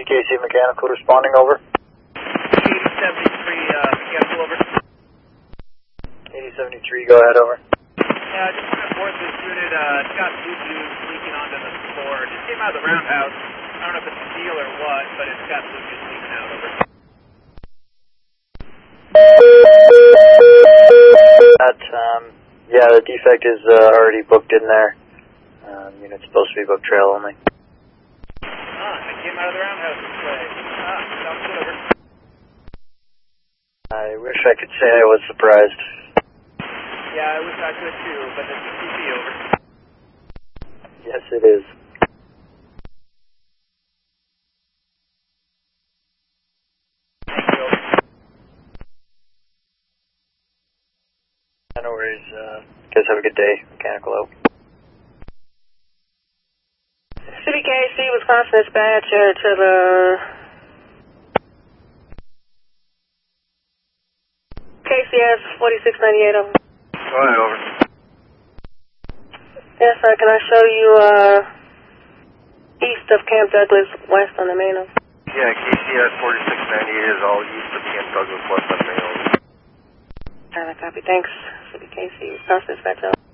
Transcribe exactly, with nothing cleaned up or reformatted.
K C Mechanical responding over. eighty seventy-three, uh, Mechanical over. eighty seventy-three, go ahead, over. Yeah, just want to report this unit, uh, it's got blue juice leaking onto the floor. It just came out of the roundhouse. I don't know if it's steel or what, but it's got blue juice leaking out, over. That, um, yeah, the defect is uh, already booked in there. Um, unit's supposed to be booked trail only. Ah, it came out of the roundhouse this way. Ah, sounds good, over. I wish I could say I was surprised. Yeah, I wish I could too, but the C C P, over. Yes, it is. Thank you, over. No worries. Uh, guys have a good day. Mechanical out. C B K C, Wisconsin dispatcher to the K C S forty-six ninety-eight, over. Go ahead, over. Yes, sir, can I show you uh, east of Camp Douglas, west on the main? Over. Yeah, K C S forty-six ninety-eight is all east of Camp Douglas, west on the main. Uh, copy, thanks. C B K C, Wisconsin dispatcher.